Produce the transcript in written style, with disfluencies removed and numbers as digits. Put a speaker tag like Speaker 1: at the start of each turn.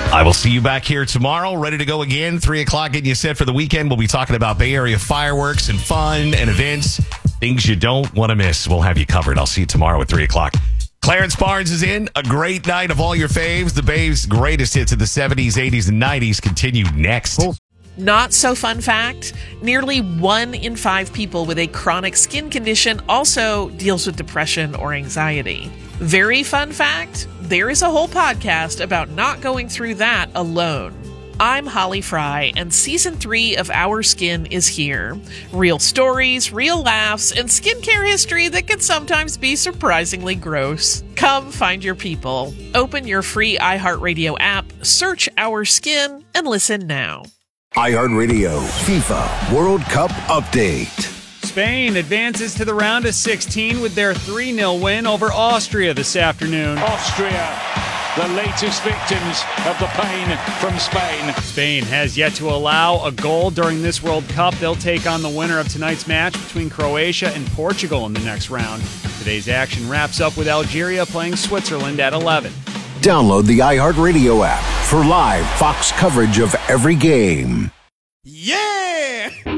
Speaker 1: I will see you back here tomorrow, ready to go again. 3 o'clock, getting you set for the weekend. We'll be talking about Bay Area fireworks and fun and events, things you don't want to miss. We'll have you covered. I'll see you tomorrow at 3 o'clock. Clarence Barnes is in. A great night of all your faves. The Babe's greatest hits of the 70s, 80s, and 90s continue next.
Speaker 2: Cool.
Speaker 3: Not so fun fact, nearly 1 in 5 people with a chronic skin condition also deals with depression or anxiety. Very fun fact, there is a whole podcast about not going through that alone. I'm Holly Fry, and Season 3 of Our Skin is here. Real stories, real laughs, and skincare history that can sometimes be surprisingly gross. Come find your people. Open your free iHeartRadio app, search Our Skin, and listen now.
Speaker 4: iHeartRadio FIFA World Cup Update.
Speaker 5: Spain advances to the round of 16 with their 3-0 win over Austria this afternoon.
Speaker 6: Austria, the latest victims of the pain from Spain.
Speaker 5: Spain has yet to allow a goal during this World Cup. They'll take on the winner of tonight's match between Croatia and Portugal in the next round. Today's action wraps up with Algeria playing Switzerland at 11.
Speaker 4: Download the iHeartRadio app for live Fox coverage of every game.
Speaker 2: Yeah!